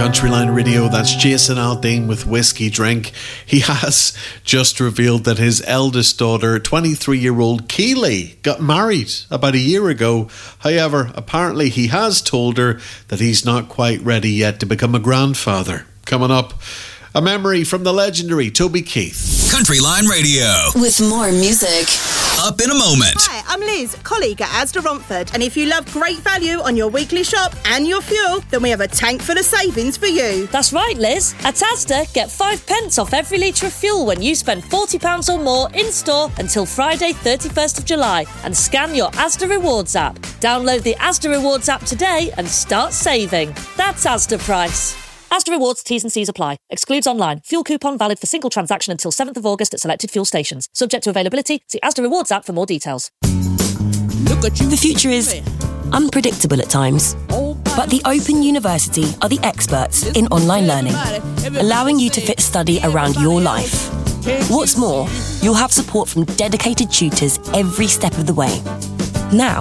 Countryline Radio. That's Jason Aldean with Whiskey Drink. He has just revealed that his eldest daughter, 23-year-old Keely, got married about a year ago. However, apparently he has told her that he's not quite ready yet to become a grandfather. Coming up, a memory from the legendary Toby Keith. Countryline Radio. With more music. Up in a moment. Hi, I'm Liz, colleague at Asda Romford. And if you love great value on your weekly shop and your fuel, then we have a tank full of savings for you. That's right, Liz. At Asda, get 5 pence off every litre of fuel when you spend £40 or more in-store until Friday, 31st of July. And scan your Asda Rewards app. Download the Asda Rewards app today and start saving. That's Asda Price. Asda Rewards, T's and C's apply. Excludes online. Fuel coupon valid for single transaction until 7th of August at selected fuel stations. Subject to availability. See Asda Rewards app for more details. The future is unpredictable at times, but the Open University are the experts in online learning, allowing you to fit study around your life. What's more, you'll have support from dedicated tutors every step of the way. Now,